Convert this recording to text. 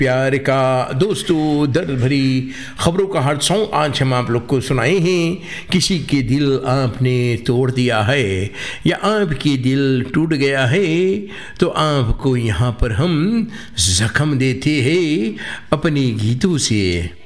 प्यार का दोस्तों, दर्द भरी खबरों का हर सॉन्ग आज हम आप लोग को सुनाए हैं। किसी के दिल आपने तोड़ दिया है या आपके दिल टूट गया है तो आपको यहाँ पर हम जख्म देते हैं अपने गीतों से।